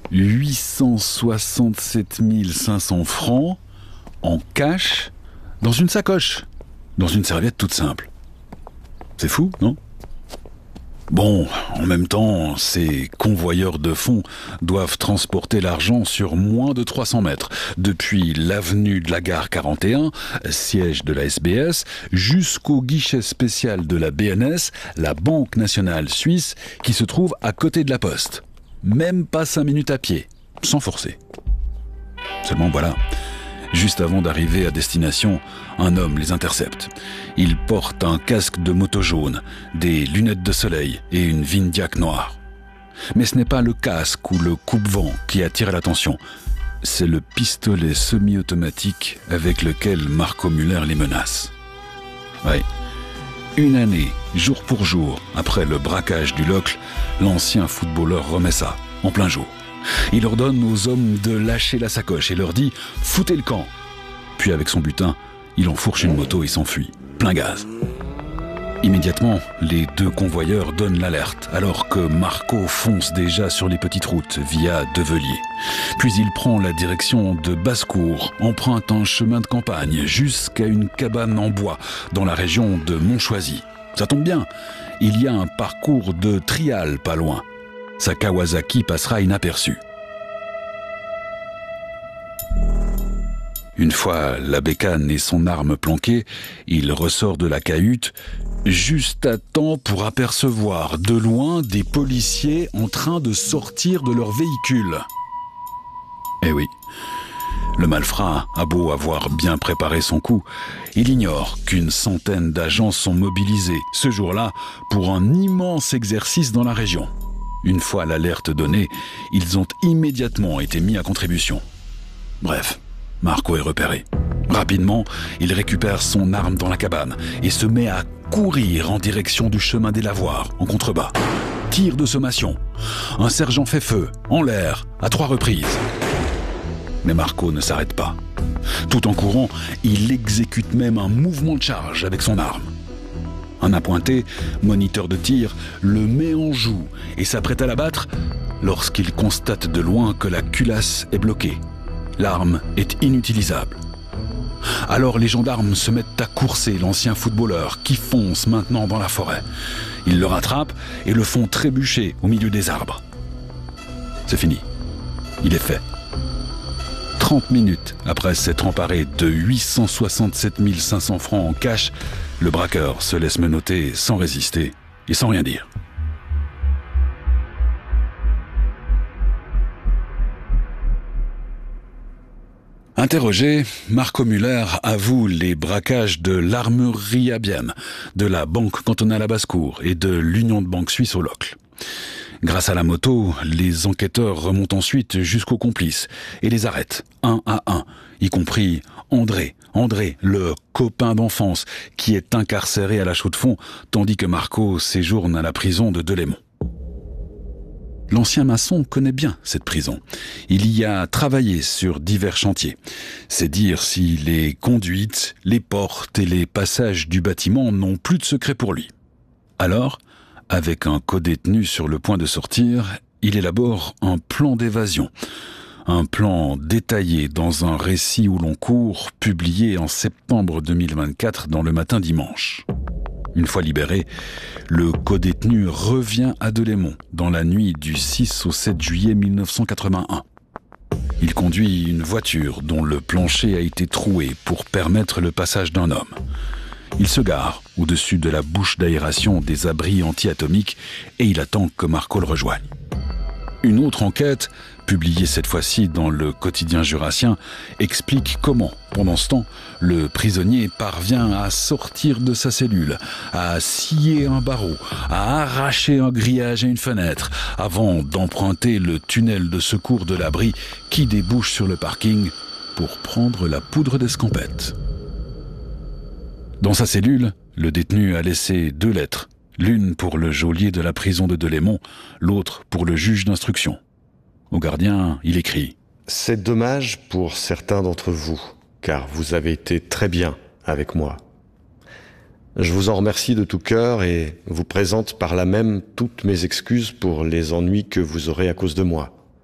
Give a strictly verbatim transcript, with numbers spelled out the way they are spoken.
huit cent soixante-sept mille cinq cents francs en cash dans une sacoche, dans une serviette toute simple. C'est fou, non ? Bon, en même temps, ces convoyeurs de fonds doivent transporter l'argent sur moins de trois cents mètres, depuis l'avenue de la gare quarante et un, siège de la S B S, jusqu'au guichet spécial de la B N S, la Banque nationale suisse, qui se trouve à côté de la poste. Même pas cinq minutes à pied, sans forcer. Seulement voilà, juste avant d'arriver à destination, un homme les intercepte. Il porte un casque de moto jaune, des lunettes de soleil et une Vindiac noire. Mais ce n'est pas le casque ou le coupe-vent qui attire l'attention. C'est le pistolet semi-automatique avec lequel Marco Müller les menace. Oui, une année, jour pour jour, après le braquage du Locle, l'ancien footballeur remet ça, en plein jour. Il ordonne aux hommes de lâcher la sacoche et leur dit « foutez le camp ». Puis avec son butin, il enfourche une moto et s'enfuit, plein gaz. Immédiatement, les deux convoyeurs donnent l'alerte, alors que Marco fonce déjà sur les petites routes via Develier. Puis il prend la direction de Basse-Cour, emprunte un chemin de campagne jusqu'à une cabane en bois dans la région de Montchoisy. Ça tombe bien, il y a un parcours de trial pas loin. Sa Kawasaki passera inaperçue. Une fois la bécane et son arme planquées, il ressort de la cahute, juste à temps pour apercevoir de loin des policiers en train de sortir de leur véhicule. Eh oui, le malfrat a beau avoir bien préparé son coup, il ignore qu'une centaine d'agents sont mobilisés ce jour-là pour un immense exercice dans la région. Une fois l'alerte donnée, ils ont immédiatement été mis à contribution. Bref, Marco est repéré. Rapidement, il récupère son arme dans la cabane et se met à courir en direction du chemin des lavoirs, en contrebas. Tir de sommation. Un sergent fait feu, en l'air, à trois reprises. Mais Marco ne s'arrête pas. Tout en courant, il exécute même un mouvement de charge avec son arme. Un appointé, moniteur de tir, le met en joue et s'apprête à l'abattre lorsqu'il constate de loin que la culasse est bloquée. L'arme est inutilisable. Alors les gendarmes se mettent à courser l'ancien footballeur qui fonce maintenant dans la forêt. Ils le rattrapent et le font trébucher au milieu des arbres. C'est fini. Il est fait. trente minutes après s'être emparé de huit cent soixante-sept mille cinq cents francs en cash, le braqueur se laisse menotter sans résister et sans rien dire. Interrogé, Marco Müller avoue les braquages de l'armurerie à Bienne, de la Banque cantonale à Basse-Cour et de l'Union de banque suisse au Locle. Grâce à la moto, les enquêteurs remontent ensuite jusqu'aux complices et les arrêtent, un à un, y compris André, André, le copain d'enfance, qui est incarcéré à la Chaux-de-Fonds, tandis que Marco séjourne à la prison de Delémont. L'ancien maçon connaît bien cette prison. Il y a travaillé sur divers chantiers. C'est dire si les conduites, les portes et les passages du bâtiment n'ont plus de secret pour lui. Alors, avec un codétenu sur le point de sortir, il élabore un plan d'évasion. Un plan détaillé dans un récit où l'on court, publié en septembre deux mille vingt-quatre dans Le Matin dimanche. Une fois libéré, le codétenu revient à Delémont dans la nuit du six au sept juillet mille neuf cent quatre-vingt-un. Il conduit une voiture dont le plancher a été troué pour permettre le passage d'un homme. Il se gare au-dessus de la bouche d'aération des abris anti-atomiques et il attend que Marco le rejoigne. Une autre enquête, publiée cette fois-ci dans le quotidien jurassien, explique comment, pendant ce temps, le prisonnier parvient à sortir de sa cellule, à scier un barreau, à arracher un grillage à une fenêtre, avant d'emprunter le tunnel de secours de l'abri qui débouche sur le parking pour prendre la poudre d'escampette. Dans sa cellule, le détenu a laissé deux lettres, l'une pour le geôlier de la prison de Delémont, l'autre pour le juge d'instruction. Au gardien, il écrit « C'est dommage pour certains d'entre vous, car vous avez été très bien avec moi. Je vous en remercie de tout cœur et vous présente par là même toutes mes excuses pour les ennuis que vous aurez à cause de moi.